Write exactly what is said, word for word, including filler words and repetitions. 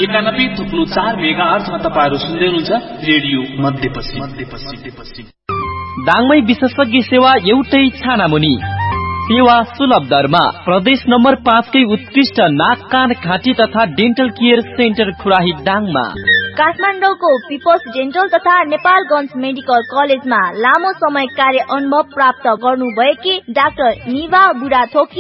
एकानब्बे थुप्लो चार मेगा अर्थमा तपाईहरु सुन्दै हुनुहुन्छ रेडियो मध्यपश्चिम मध्यपश्चिम। दाङमै विशेषज्ञ सेवा एउटै छानामुनि, सेवा सुलभ दरमा। प्रदेश नम्बर पाँचकै उत्कृष्ट नाक कान घाँटी तथा डेन्टल केयर सेन्टर खुराही दाङमा। काठमाडौँको पिपल्स डेन्टल तथा नेपालगञ्ज मेडिकल कलेजमा लामो समय कार्य अनुभव प्राप्त गर्नुभएकी डाक्टर निभा बुढाथोकी